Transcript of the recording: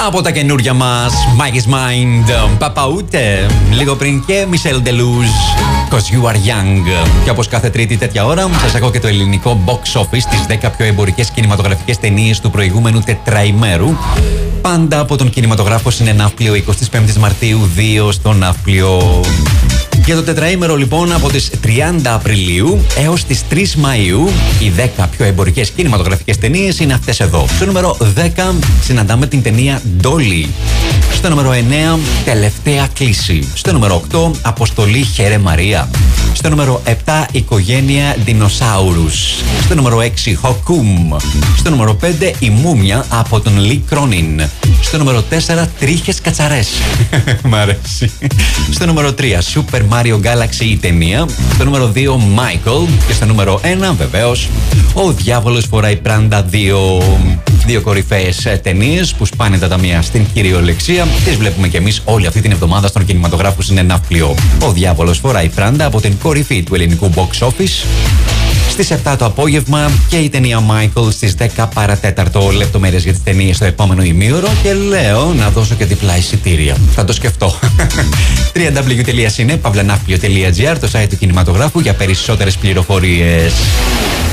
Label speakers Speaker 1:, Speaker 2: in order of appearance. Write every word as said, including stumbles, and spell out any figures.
Speaker 1: Από τα καινούρια μας, Mike is Mind, Παπαούτε, λίγο πριν και Michelle Deluge, Cause You Are Young. Και όπως κάθε τρίτη τέτοια ώρα, σας έχω και το ελληνικό box office, τις δέκα πιο εμπορικές κινηματογραφικές ταινίες του προηγούμενου τετραημέρου. Πάντα από τον κινηματογράφο Συνεναύπλιο, εικοστή πέμπτη Μαρτίου δύο στο Ναύπλιο. Για το τετραήμερο λοιπόν από τις τριάντα Απριλίου έως τις τρεις Μαΐου οι δέκα πιο εμπορικές κινηματογραφικές ταινίες είναι αυτές εδώ. Στο νούμερο δέκα συναντάμε την ταινία Dolly. Στο νούμερο εννέα Τελευταία Κλήση. Στο νούμερο οκτώ Αποστολή Χέρε Μαρία. Στο νούμερο επτά Οικογένεια Δεινοσάουρους. Στο νούμερο έξι Χοκούμ. Στο νούμερο πέντε Η Μούμια από τον Λι Κρόνιν. Στο νούμερο τέσσερα Τρίχες Κατσαρές. Μ' αρέσει. Στο νούμερο τρία Super Mario Galaxy η ταινία. Στο νούμερο δύο Michael. Και στο νούμερο ένα βεβαίως Ο Διάβολος Φοράει Πράντα δύο. Δύο κορυφαίες ταινίες που σπάνε τα ταμεία στην κυριολεξία. Τις βλέπουμε κι εμείς όλη αυτή την εβδομάδα στον κινηματογράφο Συνεναύπλιο. Ο Διάβολος Φοράει Πράντα από την κορυφή του ελληνικού box office. Στις επτά το απόγευμα και η ταινία Michael στις δέκα παρατέταρτο. Λεπτομέρειες για τις ταινίες στο επόμενο ημίωρο και λέω να δώσω και διπλά εισιτήρια. Θα το σκεφτώ. double-u double-u double-u τελεία cine pavlanavplio τελεία gr, το site του κινηματογράφου για περισσότερες πληροφορίες.